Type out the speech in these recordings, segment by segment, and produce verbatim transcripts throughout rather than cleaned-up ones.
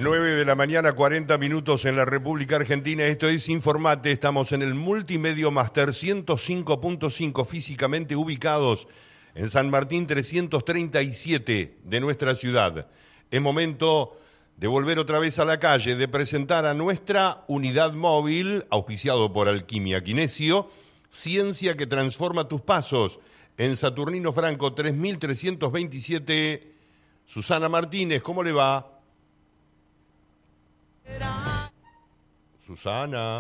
nueve de la mañana, cuarenta minutos en la República Argentina. Esto es Informate. Estamos en el Multimedio Master ciento cinco punto cinco, físicamente ubicados en San Martín trescientos treinta y siete de nuestra ciudad. Es momento de volver otra vez a la calle, de presentar a nuestra unidad móvil, auspiciado por Alquimia Kinesio, ciencia que transforma tus pasos, en Saturnino Franco tres mil trescientos veintisiete. Susana Martínez, ¿cómo le va? Susana.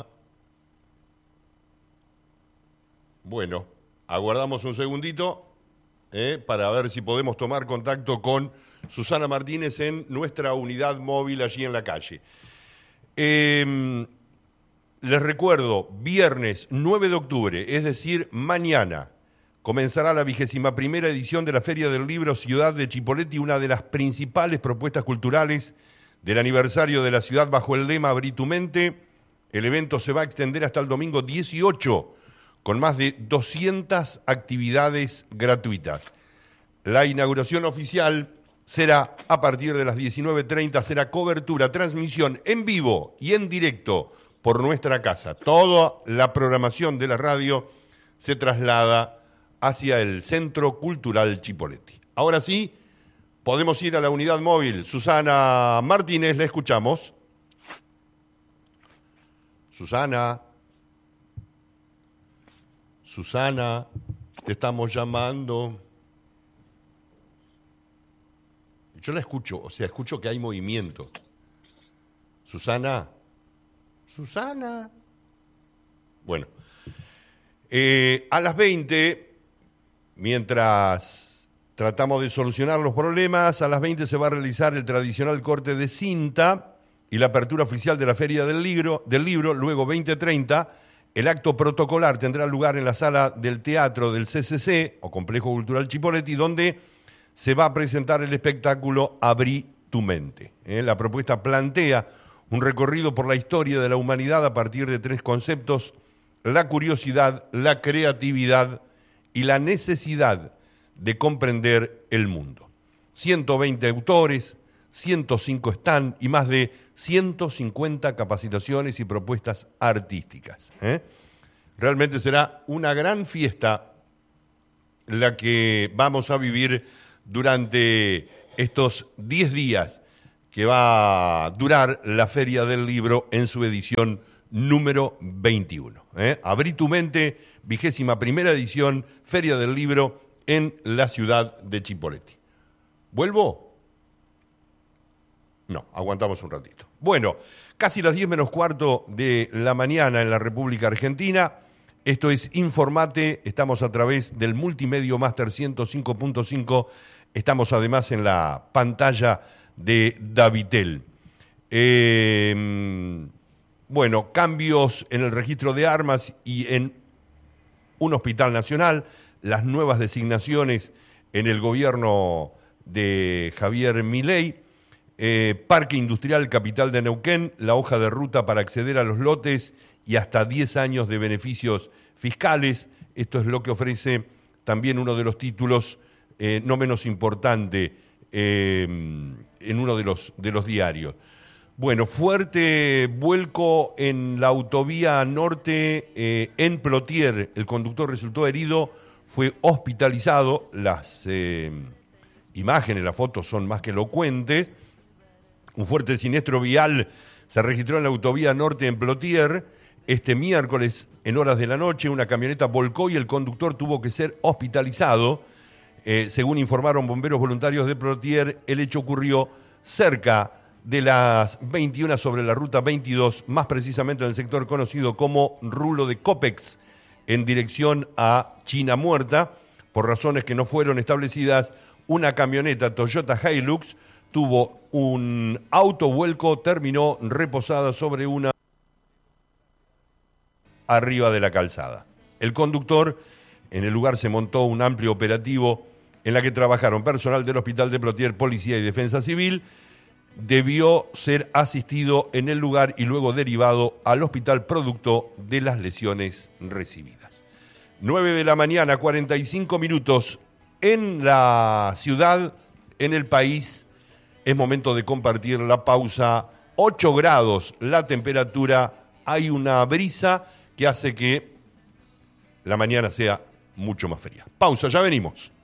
Bueno, aguardamos un segundito eh, para ver si podemos tomar contacto con Susana Martínez en nuestra unidad móvil allí en la calle. Eh, les recuerdo, viernes nueve de octubre, es decir, mañana, comenzará la vigésima primera edición de la Feria del Libro Ciudad de Chipoleti, una de las principales propuestas culturales del aniversario de la ciudad bajo el lema Abrí tu mente. El evento se va a extender hasta el domingo dieciocho, con más de doscientas actividades gratuitas. La inauguración oficial será a partir de las diecinueve treinta, será cobertura, transmisión en vivo y en directo por nuestra casa. Toda la programación de la radio se traslada hacia el Centro Cultural Chipoleti. Ahora sí, podemos ir a la unidad móvil. Susana Martínez, la escuchamos. Susana. Susana, te estamos llamando. Yo la escucho, o sea, escucho que hay movimiento. Susana. Susana. Bueno. Eh, a las veinte... Mientras tratamos de solucionar los problemas, a las veinte se va a realizar el tradicional corte de cinta y la apertura oficial de la Feria del Libro. Del libro. Luego, veinte treinta, el acto protocolar tendrá lugar en la sala del teatro del C C C, o Complejo Cultural Chipoleti, donde se va a presentar el espectáculo Abrí tu mente. ¿Eh? La propuesta plantea un recorrido por la historia de la humanidad a partir de tres conceptos: la curiosidad, la creatividad y la necesidad de comprender el mundo. ciento veinte autores, ciento cinco stand y más de ciento cincuenta capacitaciones y propuestas artísticas. ¿eh? Realmente será una gran fiesta la que vamos a vivir durante estos diez días que va a durar la Feria del Libro en su edición número veintiuno. ¿eh? Abrí tu mente, vigésima primera edición, Feria del Libro en la ciudad de Chipoleti. ¿Vuelvo? No, aguantamos un ratito. Bueno, casi las diez menos cuarto de la mañana en la República Argentina. Esto es Informate, estamos a través del Multimedio Master ciento cinco punto cinco. Estamos además en la pantalla de Davitel. Eh, bueno, cambios en el registro de armas y en un hospital nacional, las nuevas designaciones en el gobierno de Javier Milei, eh, Parque Industrial Capital de Neuquén, la hoja de ruta para acceder a los lotes y hasta diez años de beneficios fiscales. Esto es lo que ofrece también uno de los títulos eh, no menos importante eh, en uno de los, de los diarios. Bueno, fuerte vuelco en la autovía norte eh, en Plotier. El conductor resultó herido, fue hospitalizado. Las eh, imágenes, las fotos son más que elocuentes. Un fuerte siniestro vial se registró en la autovía norte en Plotier. Este miércoles, en horas de la noche, una camioneta volcó y el conductor tuvo que ser hospitalizado. Eh, según informaron bomberos voluntarios de Plotier, el hecho ocurrió cerca de las veintiuna sobre la ruta veintidós, más precisamente en el sector conocido como Rulo de Copex, en dirección a China Muerta. Por razones que no fueron establecidas, una camioneta Toyota Hilux tuvo un autovuelco, terminó reposada sobre una arriba de la calzada. El conductor, en el lugar se montó un amplio operativo en la que trabajaron personal del Hospital de Plotier, Policía y Defensa Civil. Debió ser asistido en el lugar y luego derivado al hospital producto de las lesiones recibidas. nueve de la mañana, cuarenta y cinco minutos en la ciudad, en el país. Es momento de compartir la pausa ocho grados la temperatura, hay una brisa que hace que la mañana sea mucho más fría. Pausa, ya venimos.